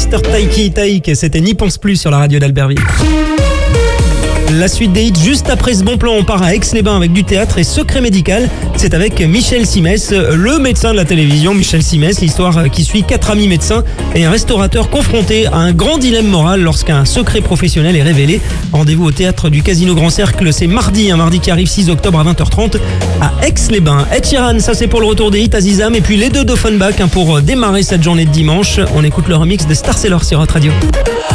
Mr Taiki, c'était N'y pense plus sur la radio d'Albertville. La suite des hits, juste après ce bon plan, on part à Aix-les-Bains avec du théâtre et Secret médical. C'est avec Michel Simès, le médecin de la télévision. Michel Simès, l'histoire qui suit 4 amis médecins et un restaurateur confronté à un grand dilemme moral lorsqu'un secret professionnel est révélé. Rendez-vous au théâtre du Casino Grand Cercle, c'est mardi, un mardi qui arrive 6 octobre à 20h30 à Aix-les-Bains. Ed Sheeran, ça c'est pour le retour des hits à Zizam, et puis les deux d'Offenbach pour démarrer cette journée de dimanche. On écoute le remix de Star Sailor sur Hot Radio.